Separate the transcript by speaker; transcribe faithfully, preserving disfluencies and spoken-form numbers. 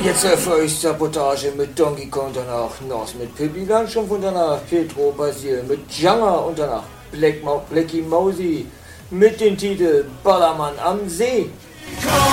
Speaker 1: Jetzt für euch Sabotage mit Donkey Kong, danach Nos mit Pippi Langstrumpf und danach Petro Basil mit Janga und danach Black Mo- Blackie Mosey mit dem Titel Ballermann am See.